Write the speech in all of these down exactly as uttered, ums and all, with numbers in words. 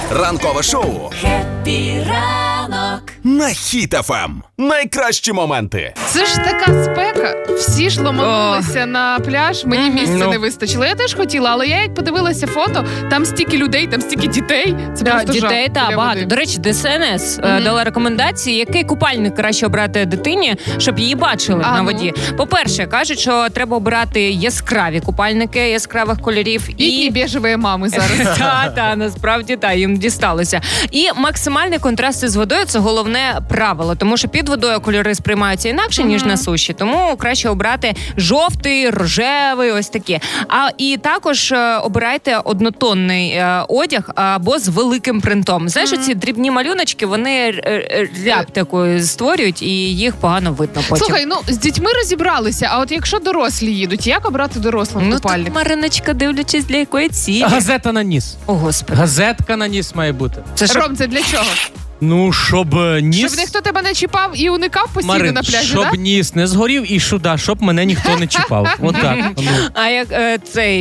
Ранкове шоу Хеппі ранок на Хіт еф ем. Найкращі моменти. Це ж така спека. Всі ж ломанулися на пляж. Мені місця ну. не вистачило. Я теж хотіла, але я як подивилася фото, там стільки людей, там стільки дітей. Це Да, просто дітей, жах та біля багато. води. До речі, Ді Ес Ен Ес mm-hmm. дала рекомендації, який купальник краще обрати дитині, щоб її бачили а, на ну. воді. По-перше, кажуть, що треба обирати яскраві купальники, яскравих кольорів. І, і біжеві мами зараз. Так, та, насправді, так, їм дісталося. І максимальний контраст із водою – це головне правило, тому що під водою кольори сприймаються інакше, ніж на суші, тому краще обрати жовтий, рожевий, ось такі. А і також е, обирайте однотонний е, одяг або з великим принтом. Знаєш, mm-hmm. ці дрібні малюночки, вони е, ряб такою створюють, і їх погано видно потім. Слухай, ну з дітьми розібралися, а от якщо дорослі їдуть, як обрати дорослим ну, купальник? Ну, Мариночка, дивлячись, для якої цілі. Газета на ніс. О, Господи. Газетка на ніс має бути. Це щоб... Ром, це для чого? Ну, щоб ніс... Щоб ніхто тебе не чіпав і уникав постійно Марин, на пляжі, щоб да? ніс не згорів і шуда, щоб мене ніхто не чіпав. Отак. А як е, цей,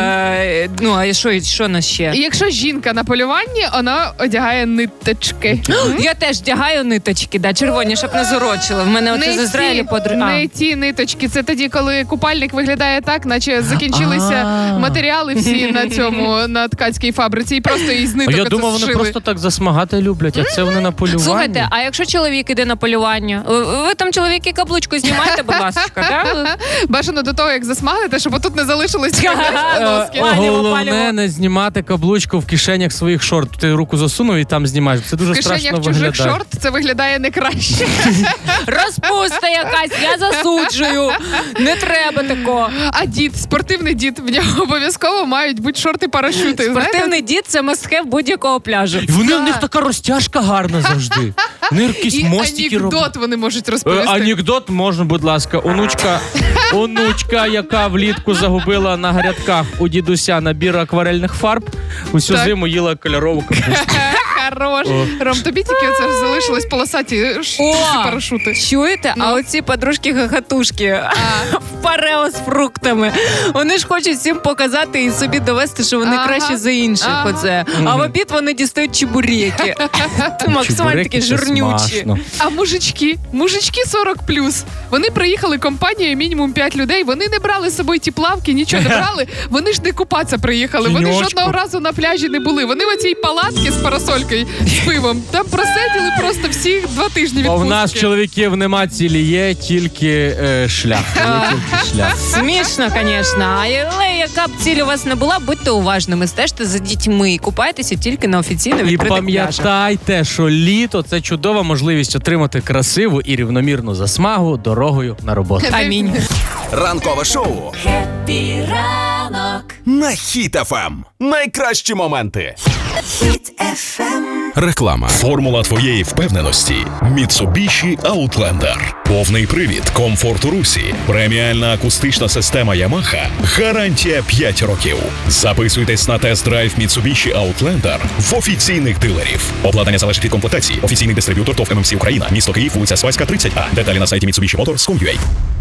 е, ну, а що, що нас ще? І якщо жінка на полюванні, вона одягає ниточки. Я теж вдягаю ниточки, да, червоні, щоб не зорочили. В мене оце з Ізраїлю подруга. Не ті ниточки, це тоді, коли купальник виглядає так, наче закінчилися матеріали всі на цьому, на ткацькій фабриці, і просто із А ниток я оце думав, вони зшили. просто так засмагати люблять, а це вони на полюванні. Слухайте, а якщо чоловік іде на полювання? Ви, ви там, чоловіки, каблучку знімайте, будь ласка, так? Бажано до того, як засмагнете, щоб отут не залишилось носки. Головне не знімати каблучку в кишенях своїх шорт. Ти руку засунув і там знімаєш. Це дуже В страшно кишенях чужих виглядає. шорт це виглядає не краще. Розпуста якась, я засуджую. Не треба такого. А дід, спортивний дід, в нього обов'язково мають бути шорти-парашути. Спортивний дід – це мust-have будь-якого пляжу. І вони, у них така розтяжка гарна завжди. Вони якісь І мостики роблять. анекдот вони можуть Е, розповісти. Анекдот можна, будь ласка. Онучка, онучка, яка влітку загубила на грядках у дідуся набір акварельних фарб, усю Так. зиму їла кольорову капусту. Хорош. Ром, тобі тільки оце ж залишилось полосаті ш- О! парашути. Чуєте? А оці подружки-гагатушки в парео з фруктами. Вони ж хочуть всім показати і собі довести, що вони Ага. краще за інших. Ага. Оце. А в обід вони дістають чебуреки. Максимально такі Чебуреки це жирнючі. смачно. А мужички, мужички сорок плюс, вони приїхали компанією мінімум п'ять людей, вони не брали з собою ті плавки, нічого не брали, вони ж не купатися приїхали, вони Тіньочку. жодного разу на пляжі не були, вони в оцій палатці з парасолькою, з пивом, там просиділи просто всі два тижні А в відпустки. нас чоловіків нема цілі, є тільки е, шлях. Є тільки шлях. Смішно, звісно. Але яка б ціль у вас не була, будьте уважними, стежте за дітьми, купайтеся тільки на офіційно І відкритих пляжах. пам'ятайте, що літо – це чудова можливість отримати красиву і рівномірну засмагу дорогою на роботу. Амінь. Ранкове шоу Хеппі ранок на Хіт еф ем. Найкращі моменти. Хіт еф ем. Реклама. Формула твоєї впевненості – Mitsubishi Outlander. Повний привід, комфорт у русі, преміальна акустична система Yamaha, гарантія п'ять років. Записуйтесь на тест-драйв Mitsubishi Outlander в офіційних дилерів. Обладнання залежить від комплектації. Офіційний дистриб'ютор ТОВ ем ем сі Україна. Місто Київ, вулиця Свайська, тридцять А. Деталі на сайті Mitsubishi Motors крапка ком крапка ю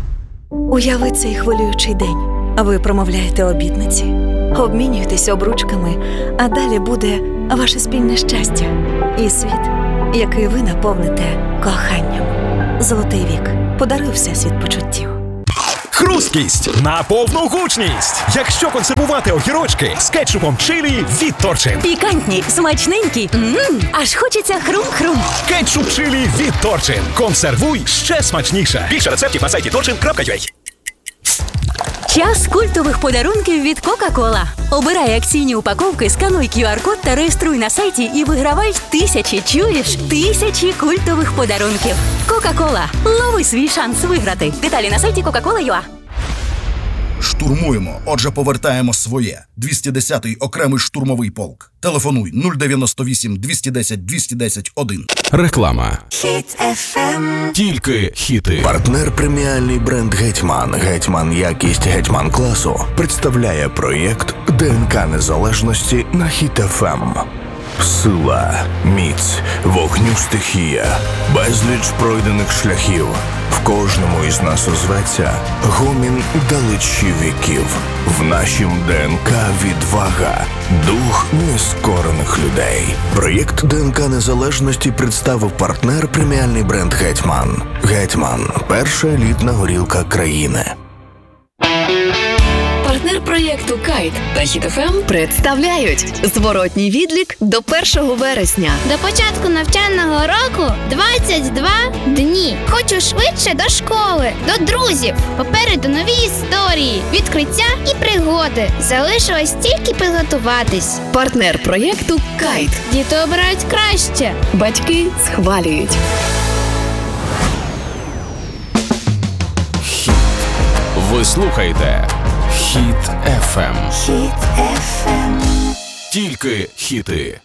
а. Уяви цей хвилюючий день. А ви промовляєте обітниці, обмінюєтесь обручками, а далі буде ваше спільне щастя і світ, який ви наповните коханням. Золотий вік подарує всесвіт почуттів. Хрусткість на повну гучність. Якщо консервувати огірочки з кетчупом чилі від Торчин. Пікантні, смачненькі, мм, аж хочеться хрум-хрум. Кетчуп чилі від Торчин. Консервуй ще смачніше. Більше рецептів на сайті торчин крапка ю а. Час культових подарунків від Кока-Кола. Обирай акційні упаковки, скануй кю ар-код та реєструй на сайті і вигравай тисячі, чуєш? Тисячі культових подарунків. Кока-Кола. Лови свій шанс виграти. Деталі на сайті кока кола крапка ю а. Штурмуємо, отже повертаємо своє. двісті десятий окремий штурмовий полк. Телефонуй нуль дев'яносто вісім двісті десять двісті десять один. Реклама. Хіт еф ем. Тільки хіти. Партнер преміальний бренд «Гетьман». «Гетьман» якість «Гетьман» класу представляє проєкт ДНК незалежності на Хіт еф ем. Сила, міць, вогню стихія, безліч пройдених шляхів. В кожному із нас озветься гомін далечі віків. В нашім ДНК відвага, Дух нескорених людей. Проєкт ДНК Незалежності представив партнер преміальний бренд «Гетьман». «Гетьман» – перша елітна горілка країни. Партнер проєкту «Кайт» та «Хіт-ФМ» представляють зворотній відлік до першого вересня. До початку навчального року двадцять два дні. Хочу швидше до школи, до друзів. Попереду нові історії, відкриття і пригоди. Залишилось тільки підготуватись. Партнер проєкту «Кайт». Діти обирають краще. Батьки схвалюють. Ви слухаєте Хіт еф ем. Хіт еф ем. Тільки хіти.